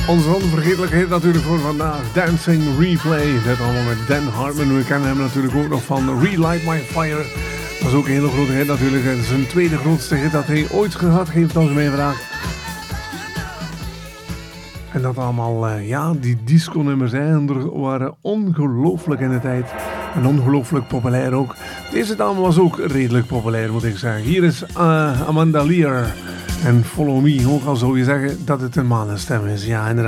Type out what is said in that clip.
Onze onvergetelijkheid natuurlijk voor vandaag. Dancing Replay. Dit allemaal met Dan Hartman. We kennen hem natuurlijk ook nog van Relight My Fire. Dat is ook een hele grote hit natuurlijk. Het is zijn tweede grootste hit dat hij ooit gehad heeft, als u mij vraagt. En dat allemaal, die disco-nummers waren ongelooflijk in de tijd. En ongelooflijk populair ook. Deze dame was ook redelijk populair, moet ik zeggen. Hier is Amanda Lear en Follow Me. Ook al zou je zeggen dat het een mannenstem is. Ja, inderdaad.